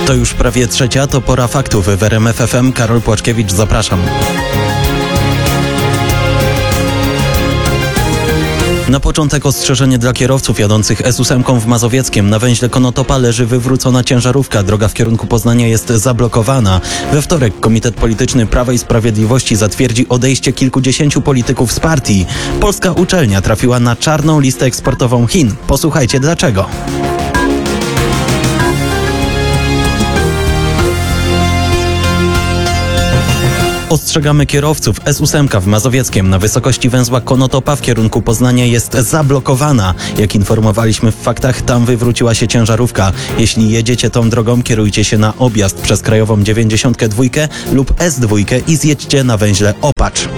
To już prawie trzecia, to pora faktów. W RMF FM Karol Płaczkiewicz, zapraszam. Na początek ostrzeżenie dla kierowców jadących S8 w Mazowieckiem. Na węźle Konotopa leży wywrócona ciężarówka. Droga w kierunku Poznania jest zablokowana. We wtorek Komitet Polityczny Prawa i Sprawiedliwości zatwierdzi odejście kilkudziesięciu polityków z partii. Polska uczelnia trafiła na czarną listę eksportową Chin. Posłuchajcie dlaczego. Ostrzegamy kierowców. S8 w Mazowieckiem na wysokości węzła Konotopa w kierunku Poznania jest zablokowana. Jak informowaliśmy w faktach, tam wywróciła się ciężarówka. Jeśli jedziecie tą drogą, kierujcie się na objazd przez krajową 92 lub S2 i zjedźcie na węźle Opacz.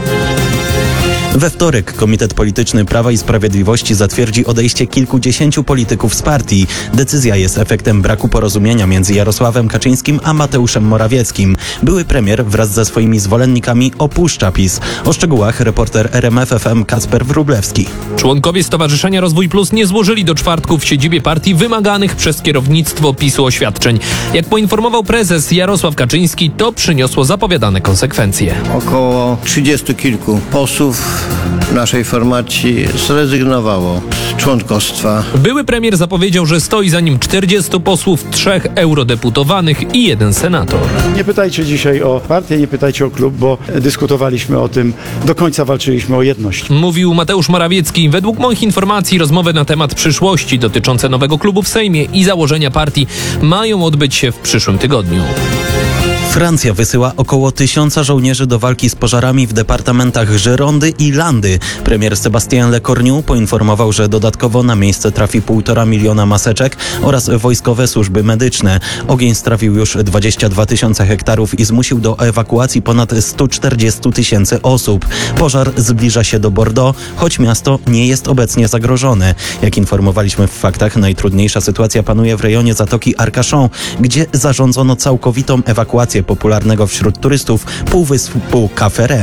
We wtorek Komitet Polityczny Prawa i Sprawiedliwości zatwierdzi odejście kilkudziesięciu polityków z partii. Decyzja jest efektem braku porozumienia między Jarosławem Kaczyńskim a Mateuszem Morawieckim. Były premier wraz ze swoimi zwolennikami opuszcza PiS. O szczegółach reporter RMF FM Kacper Wróblewski. Członkowie Stowarzyszenia Rozwój Plus nie złożyli do czwartku w siedzibie partii wymaganych przez kierownictwo PiS-u oświadczeń. Jak poinformował prezes Jarosław Kaczyński, to przyniosło zapowiadane konsekwencje. Około 30 kilku posłów naszej formacji zrezygnowało z członkostwa. Były premier zapowiedział, że stoi za nim 40 posłów, 3 eurodeputowanych i 1 senator. Nie pytajcie dzisiaj o partię, nie pytajcie o klub, bo dyskutowaliśmy o tym, do końca walczyliśmy o jedność. Mówił Mateusz Morawiecki. Według moich informacji rozmowy na temat przyszłości dotyczące nowego klubu w Sejmie i założenia partii mają odbyć się w przyszłym tygodniu. Francja wysyła około 1000 żołnierzy do walki z pożarami w departamentach Girondy i Landy. Premier Sébastien Lecornu poinformował, że dodatkowo na miejsce trafi 1,5 miliona maseczek oraz wojskowe służby medyczne. Ogień strawił już 22 000 hektarów i zmusił do ewakuacji ponad 140 000 osób. Pożar zbliża się do Bordeaux, choć miasto nie jest obecnie zagrożone. Jak informowaliśmy w faktach, najtrudniejsza sytuacja panuje w rejonie Zatoki Arcachon, gdzie zarządzono całkowitą ewakuację popularnego wśród turystów półwyspu Cap-Ferret.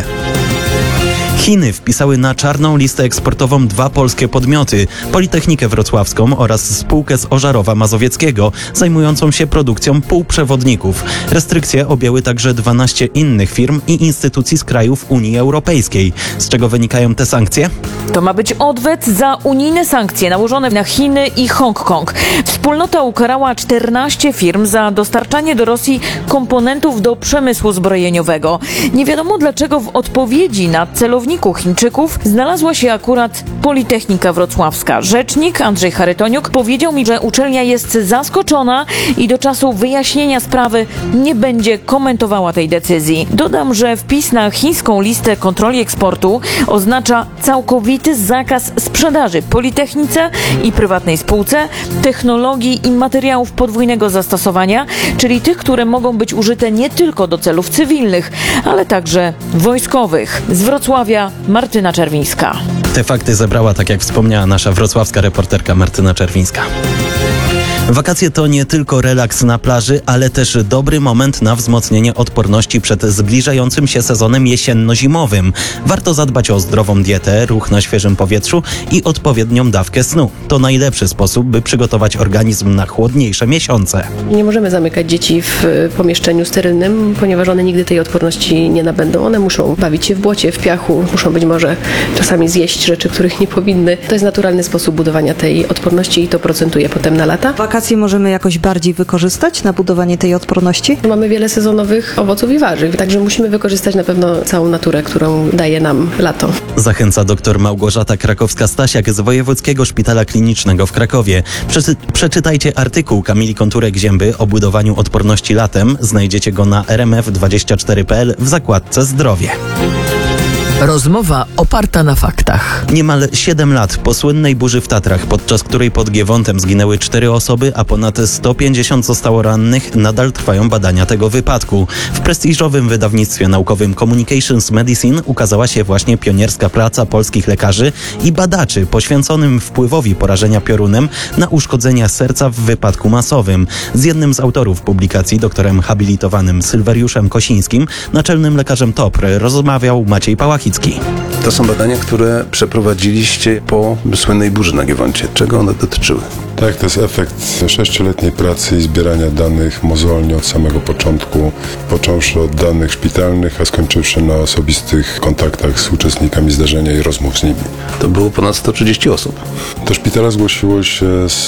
Chiny wpisały na czarną listę eksportową 2 polskie podmioty, Politechnikę Wrocławską oraz spółkę z Ożarowa Mazowieckiego, zajmującą się produkcją półprzewodników. Restrykcje objęły także 12 innych firm i instytucji z krajów Unii Europejskiej. Z czego wynikają te sankcje? To ma być odwet za unijne sankcje nałożone na Chiny i Hongkong. Wspólnota ukarała 14 firm za dostarczanie do Rosji komponentów do przemysłu zbrojeniowego. Nie wiadomo dlaczego w odpowiedzi na celowniku Chińczyków znalazła się akurat Politechnika Wrocławska. Rzecznik Andrzej Charytoniuk powiedział mi, że uczelnia jest zaskoczona i do czasu wyjaśnienia sprawy nie będzie komentowała tej decyzji. Dodam, że wpis na chińską listę kontroli eksportu oznacza całkowity zakaz sprzedaży Politechnice i prywatnej spółce technologii i materiałów podwójnego zastosowania, czyli tych, które mogą być użyte nie tylko do celów cywilnych, ale także wojskowych. Z Wrocławia Martyna Czerwińska. Te fakty zebrała, tak jak wspomniała nasza wrocławska reporterka Martyna Czerwińska. Wakacje to nie tylko relaks na plaży, ale też dobry moment na wzmocnienie odporności przed zbliżającym się sezonem jesienno-zimowym. Warto zadbać o zdrową dietę, ruch na świeżym powietrzu i odpowiednią dawkę snu. To najlepszy sposób, by przygotować organizm na chłodniejsze miesiące. Nie możemy zamykać dzieci w pomieszczeniu sterylnym, ponieważ one nigdy tej odporności nie nabędą. One muszą bawić się w błocie, w piachu, muszą być może czasami zjeść rzeczy, których nie powinny. To jest naturalny sposób budowania tej odporności i to procentuje potem na lata. Wakacje możemy jakoś bardziej wykorzystać na budowanie tej odporności? Mamy wiele sezonowych owoców i warzyw, także musimy wykorzystać na pewno całą naturę, którą daje nam lato. Zachęca dr Małgorzata Krakowska-Stasiak z Wojewódzkiego Szpitala Klinicznego w Krakowie. Przeczytajcie artykuł Kamili Konturek-Zięby o budowaniu odporności latem. Znajdziecie go na rmf24.pl w zakładce Zdrowie. Rozmowa oparta na faktach. Niemal 7 lat po słynnej burzy w Tatrach, podczas której pod Giewontem zginęły 4 osoby, a ponad 150 zostało rannych, nadal trwają badania tego wypadku. W prestiżowym wydawnictwie naukowym Communications Medicine ukazała się właśnie pionierska praca polskich lekarzy i badaczy poświęconym wpływowi porażenia piorunem na uszkodzenia serca w wypadku masowym. Z jednym z autorów publikacji, doktorem habilitowanym Sylweriuszem Kosińskim, naczelnym lekarzem TOPR, rozmawiał Maciej Pałachicki. To są badania, które przeprowadziliście po słynnej burzy na Giewoncie. Czego one dotyczyły? Tak, to jest efekt 6-letniej pracy i zbierania danych mozolnie od samego początku, począwszy od danych szpitalnych, a skończywszy na osobistych kontaktach z uczestnikami zdarzenia i rozmów z nimi. To było ponad 130 osób. Do szpitala zgłosiło się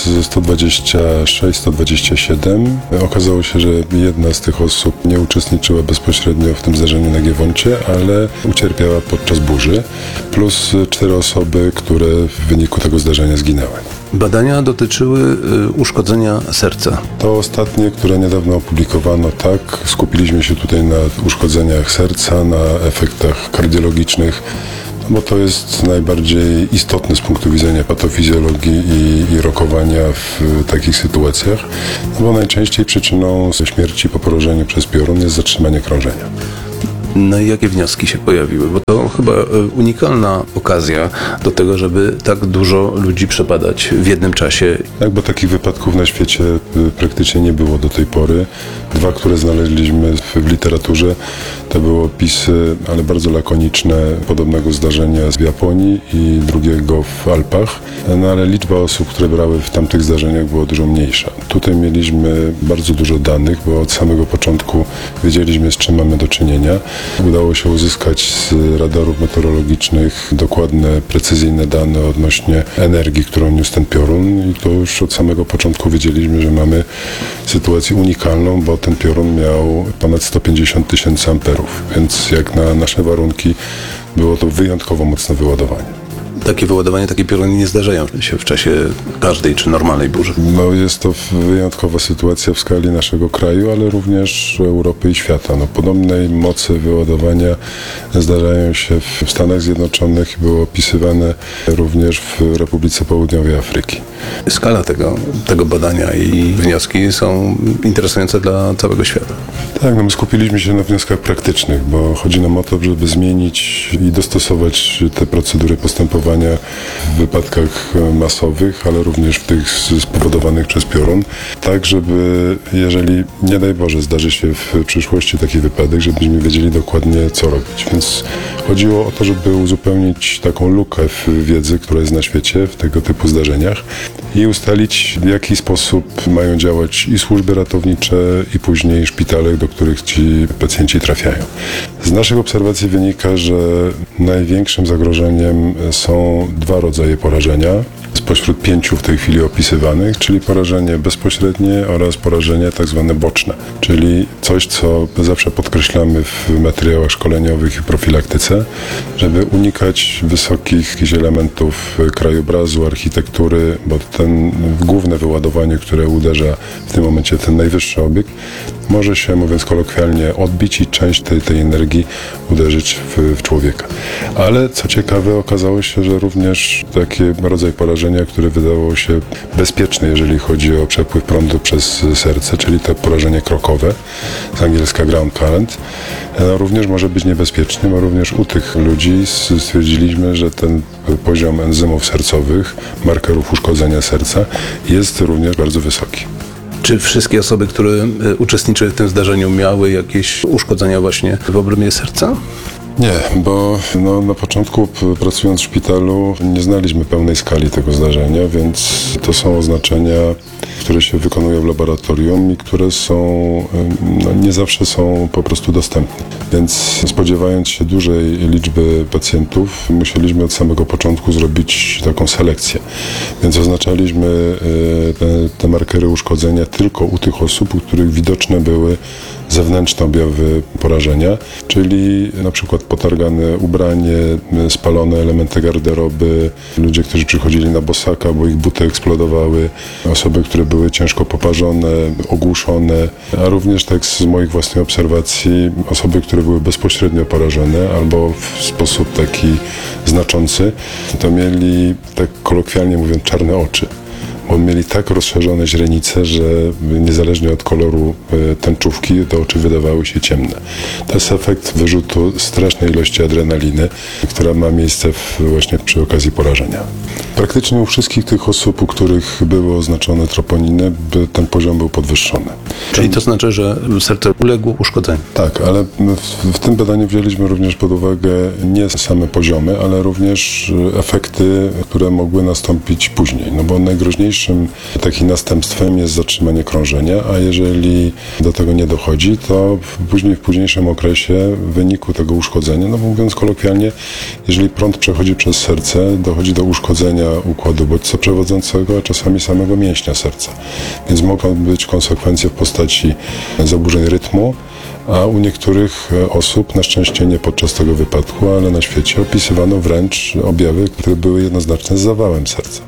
126-127. Okazało się, że jedna z tych osób nie uczestniczyła bezpośrednio w tym zdarzeniu na Giewoncie, ale ucierpiała podczas burzy, plus 4 osoby, które w wyniku tego zdarzenia zginęły. Badania dotyczyły uszkodzenia serca. To ostatnie, które niedawno opublikowano, tak, skupiliśmy się tutaj na uszkodzeniach serca, na efektach kardiologicznych, bo to jest najbardziej istotne z punktu widzenia patofizjologii i rokowania w takich sytuacjach, no bo najczęściej przyczyną śmierci po porażeniu przez piorun jest zatrzymanie krążenia. No i jakie wnioski się pojawiły? Bo to chyba unikalna okazja do tego, żeby tak dużo ludzi przepadać w jednym czasie. Tak, bo takich wypadków na świecie praktycznie nie było do tej pory. 2, które znaleźliśmy w literaturze, to były opisy, ale bardzo lakoniczne, podobnego zdarzenia w Japonii i drugiego w Alpach. No ale liczba osób, które brały w tamtych zdarzeniach, była dużo mniejsza. Tutaj mieliśmy bardzo dużo danych, bo od samego początku wiedzieliśmy, z czym mamy do czynienia. Udało się uzyskać z radarów meteorologicznych dokładne, precyzyjne dane odnośnie energii, którą niósł ten piorun i to już od samego początku wiedzieliśmy, że mamy sytuację unikalną, bo ten piorun miał ponad 150 000 amperów, więc jak na nasze warunki było to wyjątkowo mocne wyładowanie. Takie wyładowania, takie pioruny nie zdarzają się w czasie każdej czy normalnej burzy. No jest to wyjątkowa sytuacja w skali naszego kraju, ale również Europy i świata. No, podobnej mocy wyładowania zdarzają się w Stanach Zjednoczonych i były opisywane również w Republice Południowej Afryki. Skala tego badania i wnioski są interesujące dla całego świata. Tak, no my skupiliśmy się na wnioskach praktycznych, bo chodzi nam o to, żeby zmienić i dostosować te procedury postępowania w wypadkach masowych, ale również w tych spowodowanych przez piorun, tak żeby, jeżeli nie daj Boże zdarzy się w przyszłości taki wypadek, żebyśmy wiedzieli dokładnie, co robić. Więc chodziło o to, żeby uzupełnić taką lukę w wiedzy, która jest na świecie w tego typu zdarzeniach i ustalić, w jaki sposób mają działać i służby ratownicze, i później szpitale, do których ci pacjenci trafiają. Z naszych obserwacji wynika, że największym zagrożeniem są 2 rodzaje porażenia spośród 5 w tej chwili opisywanych, czyli porażenie bezpośrednie oraz porażenie tak zwane boczne, czyli coś, co zawsze podkreślamy w materiałach szkoleniowych i profilaktyce, żeby unikać wysokich jakichś elementów krajobrazu, architektury, bo ten główne wyładowanie, które uderza w tym momencie ten najwyższy obiekt, może się, mówiąc kolokwialnie, odbić i część tej energii uderzyć w człowieka. Ale co ciekawe, okazało się, że również taki rodzaj porażenia, które wydawało się bezpieczne, jeżeli chodzi o przepływ prądu przez serce, czyli to porażenie krokowe, z angielska ground current, również może być niebezpieczny, bo również u tych ludzi stwierdziliśmy, że ten poziom enzymów sercowych, markerów uszkodzenia serca jest również bardzo wysoki. Czy wszystkie osoby, które uczestniczyły w tym zdarzeniu, miały jakieś uszkodzenia właśnie w obrębie serca? Nie, bo na początku pracując w szpitalu nie znaliśmy pełnej skali tego zdarzenia, więc to są oznaczenia, które się wykonują w laboratorium i które są, nie zawsze są po prostu dostępne. Więc spodziewając się dużej liczby pacjentów, musieliśmy od samego początku zrobić taką selekcję. Więc oznaczaliśmy te markery uszkodzenia tylko u tych osób, u których widoczne były zewnętrzne objawy porażenia, czyli na przykład potargane ubranie, spalone elementy garderoby, ludzie, którzy przychodzili na bosaka, bo ich buty eksplodowały, osoby, które były ciężko poparzone, ogłuszone, a również tak z moich własnych obserwacji osoby, które były bezpośrednio porażone albo w sposób taki znaczący, to mieli, tak kolokwialnie mówiąc, czarne oczy. Bo mieli tak rozszerzone źrenice, że niezależnie od koloru tęczówki te oczy wydawały się ciemne. To jest efekt wyrzutu strasznej ilości adrenaliny, która ma miejsce właśnie przy okazji porażenia. Praktycznie u wszystkich tych osób, u których były oznaczone troponiny, ten poziom był podwyższony. Czyli to znaczy, że serce uległo uszkodzeniu? Tak, ale w tym badaniu wzięliśmy również pod uwagę nie same poziomy, ale również efekty, które mogły nastąpić później. No bo najgroźniejsze pierwszym takim następstwem jest zatrzymanie krążenia, a jeżeli do tego nie dochodzi, to później w późniejszym okresie w wyniku tego uszkodzenia, no mówiąc kolokwialnie, jeżeli prąd przechodzi przez serce, dochodzi do uszkodzenia układu bodźcoprzewodzącego, a czasami samego mięśnia serca. Więc mogą być konsekwencje w postaci zaburzeń rytmu, a u niektórych osób, na szczęście nie podczas tego wypadku, ale na świecie opisywano wręcz objawy, które były jednoznaczne z zawałem serca.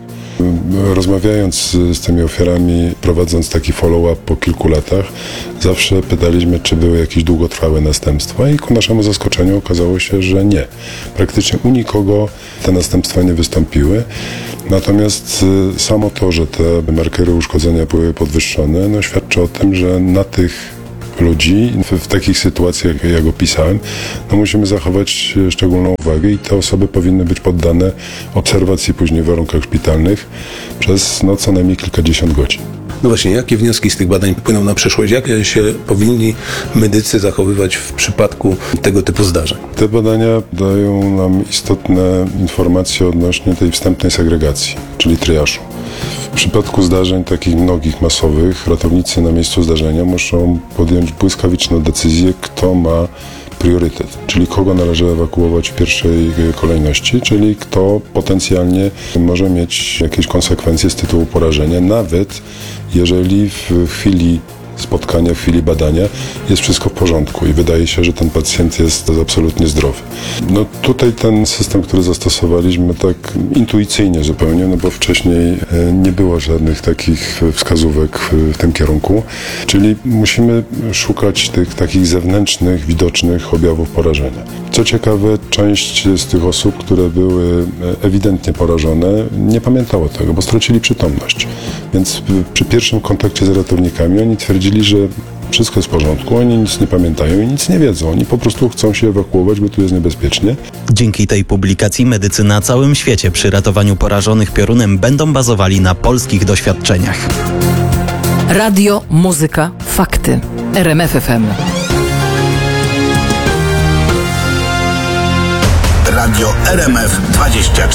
Rozmawiając z tymi ofiarami, prowadząc taki follow-up po kilku latach, zawsze pytaliśmy, czy były jakieś długotrwałe następstwa i ku naszemu zaskoczeniu okazało się, że nie. Praktycznie u nikogo te następstwa nie wystąpiły. Natomiast samo to, że te markery uszkodzenia były podwyższone, no świadczy o tym, że na tych ludzi w takich sytuacjach, jak opisałem, no musimy zachować szczególną uwagę i te osoby powinny być poddane obserwacji później w warunkach szpitalnych przez co najmniej kilkadziesiąt godzin. No właśnie, jakie wnioski z tych badań płyną na przyszłość? Jak się powinni medycy zachowywać w przypadku tego typu zdarzeń? Te badania dają nam istotne informacje odnośnie tej wstępnej segregacji, czyli triażu. W przypadku zdarzeń takich mnogich, masowych, ratownicy na miejscu zdarzenia muszą podjąć błyskawiczną decyzję, kto ma priorytet, czyli kogo należy ewakuować w pierwszej kolejności, czyli kto potencjalnie może mieć jakieś konsekwencje z tytułu porażenia, nawet jeżeli w chwili spotkania, w chwili badania jest wszystko w porządku i wydaje się, że ten pacjent jest absolutnie zdrowy. No tutaj ten system, który zastosowaliśmy tak intuicyjnie zupełnie, no bo wcześniej nie było żadnych takich wskazówek w tym kierunku, czyli musimy szukać tych takich zewnętrznych, widocznych objawów porażenia. Co ciekawe, część z tych osób, które były ewidentnie porażone, nie pamiętało tego, bo stracili przytomność. Więc przy pierwszym kontakcie z ratownikami oni twierdzili, że wszystko jest w porządku, oni nic nie pamiętają i nic nie wiedzą. Oni po prostu chcą się ewakuować, bo tu jest niebezpiecznie. Dzięki tej publikacji medycy na całym świecie przy ratowaniu porażonych piorunem będą bazowali na polskich doświadczeniach. Radio, muzyka, fakty. RMF FM. Radio RMF 24.